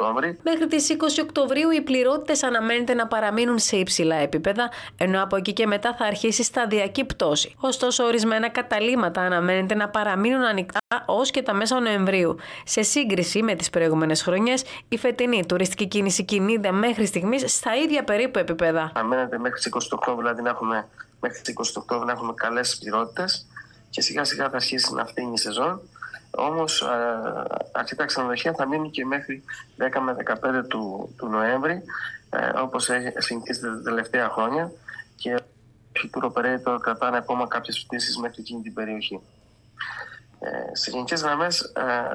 Οκτώβρη. Μέχρι τις 20 Οκτωβρίου οι πληρότητες αναμένεται να παραμείνουν σε υψηλά επίπεδα, ενώ από εκεί και μετά θα αρχίσει σταδιακή πτώση. Ωστόσο, ορισμένα καταλύματα αναμένεται να παραμείνουν ανοιχτά ως και τα μέσα Νοεμβρίου. Σε σύγκριση με τις προηγούμενες χρονιές, η φετινή τουριστική κίνηση κινείται μέχρι στιγμής στα ίδια περίπου επίπεδα. Αναμένεται μέχρι τις 20 Οκτώβρη, δηλαδή να έχουμε καλές πληρότητες και σιγά σιγά θα αρχίσει να φθήνει η σεζόν. Όμως αρκετά ξενοδοχεία θα μείνουν και μέχρι 10 με 15 του Νοέμβρη, όπως συνηθίζεται τα τελευταία χρόνια, και οι tour operator κρατάνε ακόμα κάποιες πτήσεις μέχρι εκείνη την περιοχή. Σε γενικές γραμμές,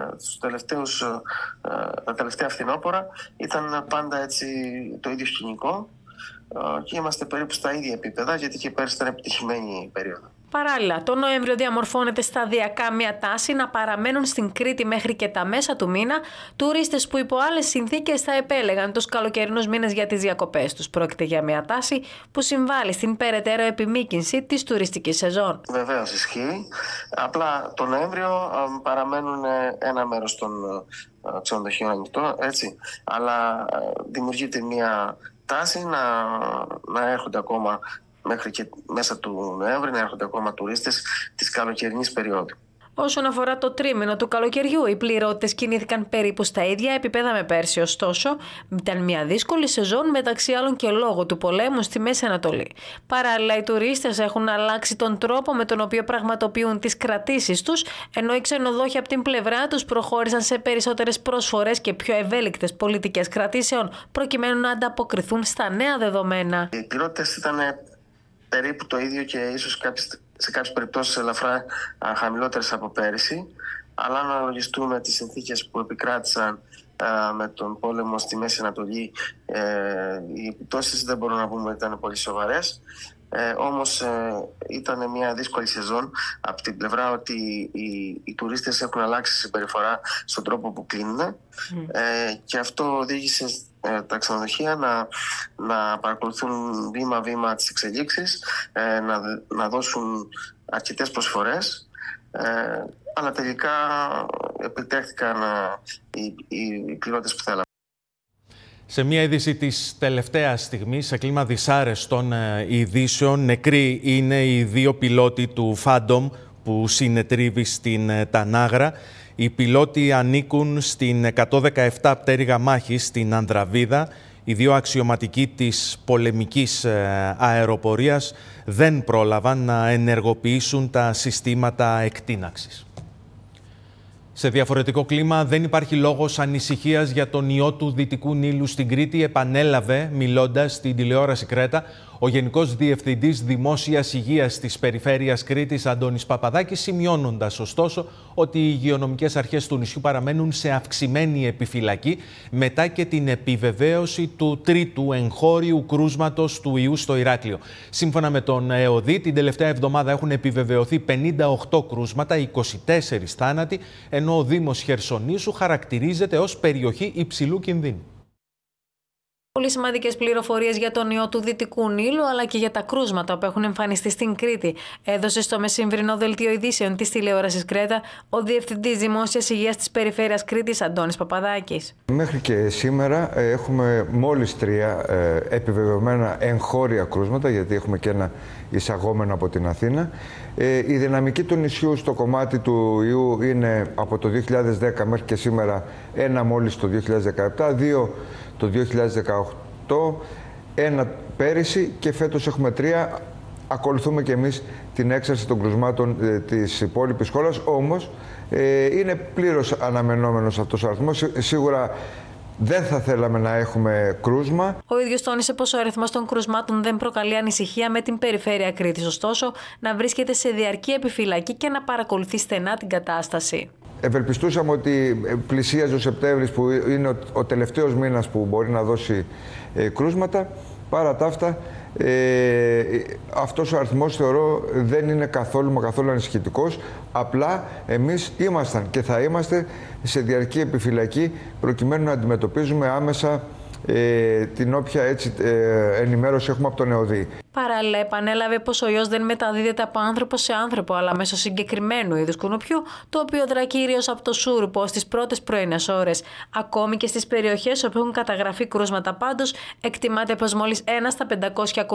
τα τελευταία φθινόπωρα ήταν πάντα έτσι το ίδιο σκηνικό και είμαστε περίπου στα ίδια επίπεδα, γιατί και πέρυσι ήταν επιτυχημένη η περίοδο. Παράλληλα, το Νοέμβριο διαμορφώνεται σταδιακά μια τάση να παραμένουν στην Κρήτη μέχρι και τα μέσα του μήνα τουρίστες που υπό άλλες συνθήκες θα επέλεγαν τους καλοκαιρινούς μήνες για τις διακοπές τους. Πρόκειται για μια τάση που συμβάλλει στην περαιτέρω επιμήκυνση της τουριστικής σεζόν. Βεβαίως ισχύει. Απλά το Νοέμβριο παραμένουν ένα μέρος των ξενοδοχείων ανοιχτό, έτσι. Αλλά δημιουργείται μια τάση να έρχονται ακόμα μέχρι και μέσα του Νοέμβρη, να έρχονται ακόμα τουρίστες της καλοκαιρινής περίοδου. Όσον αφορά το τρίμηνο του καλοκαιριού, οι πληρότητες κινήθηκαν περίπου στα ίδια επίπεδα με πέρσι. Ωστόσο, ήταν μια δύσκολη σεζόν, μεταξύ άλλων και λόγω του πολέμου στη Μέση Ανατολή. Παράλληλα, οι τουρίστες έχουν αλλάξει τον τρόπο με τον οποίο πραγματοποιούν τις κρατήσεις τους, ενώ οι ξενοδόχοι από την πλευρά τους προχώρησαν σε περισσότερες προσφορές και πιο ευέλικτες πολιτικές κρατήσεων, προκειμένου να ανταποκριθούν στα νέα δεδομένα. Οι πληρότητες ήταν περίπου το ίδιο και ίσως σε κάποιες περιπτώσεις ελαφρά χαμηλότερες από πέρυσι, αλλά αν αναλογιστούμε τις συνθήκες που επικράτησαν με τον πόλεμο στη Μέση Ανατολή, οι επιπτώσεις δεν μπορούμε να πούμε ότι ήταν πολύ σοβαρές. Όμως ήταν μια δύσκολη σεζόν από την πλευρά ότι οι τουρίστες έχουν αλλάξει συμπεριφορά στον τρόπο που κλείνουν, και αυτό οδήγησε τα ξενοδοχεία να παρακολουθούν βήμα-βήμα τις εξελίξεις, να δώσουν αρκετές προσφορές, αλλά τελικά επιτέχθηκαν οι πληρότητες που θέλαμε. Σε μια είδηση της τελευταίας στιγμής, σε κλίμα δυσάρεστων ειδήσεων, νεκροί είναι οι δύο πιλότοι του Phantom που συνετρίβει στην Τανάγρα. Οι πιλότοι ανήκουν στην 117 πτέρυγα μάχης στην Ανδραβίδα. Οι δύο αξιωματικοί της πολεμικής αεροπορίας δεν πρόλαβαν να ενεργοποιήσουν τα συστήματα εκτείναξης. Σε διαφορετικό κλίμα, δεν υπάρχει λόγος ανησυχίας για τον ιό του Δυτικού Νείλου στην Κρήτη, επανέλαβε, μιλώντας στην τηλεόραση Κρέτα, ο Γενικός Διευθυντής Δημόσιας Υγείας της Περιφέρειας Κρήτης, Αντώνης Παπαδάκης, σημειώνοντας ωστόσο ότι οι υγειονομικές αρχές του νησιού παραμένουν σε αυξημένη επιφυλακή μετά και την επιβεβαίωση του τρίτου εγχώριου κρούσματος του ιού στο Ηράκλειο. Σύμφωνα με τον ΕΟΔΗ, την τελευταία εβδομάδα έχουν επιβεβαιωθεί 58 κρούσματα, 24 θάνατοι, ενώ ο Δήμος Χερσονήσου χαρακτηρίζεται ως περιοχή υψηλού κινδύνου. Πολύ σημαντικές πληροφορίες για τον ιό του Δυτικού Νείλου, αλλά και για τα κρούσματα που έχουν εμφανιστεί στην Κρήτη, έδωσε στο μεσημβρινό δελτίο ειδήσεων της τηλεόρασης Κρέτα ο Διευθυντής Δημόσιας Υγείας της Περιφέρειας Κρήτης, Αντώνης Παπαδάκης. Μέχρι και σήμερα έχουμε μόλις 3 επιβεβαιωμένα εγχώρια κρούσματα, γιατί έχουμε και ένα εισαγόμενο από την Αθήνα. Η δυναμική του νησιού στο κομμάτι του ιού είναι από το 2010 μέχρι και σήμερα 1 μόλις το 2017, 2 το 2018, 1 πέρυσι και φέτος έχουμε 3. Ακολουθούμε και εμείς την έξαρση των κρουσμάτων της υπόλοιπης χώρας, όμως είναι πλήρως αναμενόμενος αυτός ο αριθμός. Σίγουρα δεν θα θέλαμε να έχουμε κρούσμα. Ο ίδιος τόνισε πως ο αριθμός των κρουσμάτων δεν προκαλεί ανησυχία με την περιφέρεια Κρήτης, ωστόσο να βρίσκεται σε διαρκή επιφυλακή και να παρακολουθεί στενά την κατάσταση. Ευελπιστούσαμε ότι πλησίαζε ο Σεπτέμβρης, που είναι ο τελευταίος μήνας που μπορεί να δώσει κρούσματα. Παρά τα αυτά, αυτός ο αριθμός θεωρώ δεν είναι καθόλου ανησυχητικός. Απλά εμείς ήμασταν και θα είμαστε σε διαρκή επιφυλακή προκειμένου να αντιμετωπίζουμε άμεσα την όποια έτσι, ενημέρωση έχουμε από τον ΕΟΔΗ. Παράλληλα, επανέλαβε πως ο ιός δεν μεταδίδεται από άνθρωπο σε άνθρωπο, αλλά μέσω συγκεκριμένου είδους κουνουπιού, το οποίο δρά κυρίως από το σούρπο στις πρώτες πρωινές ώρες. Ακόμη και στις περιοχές όπου έχουν καταγραφεί κρούσματα πάντως, εκτιμάται πως μόλις 1 στα 500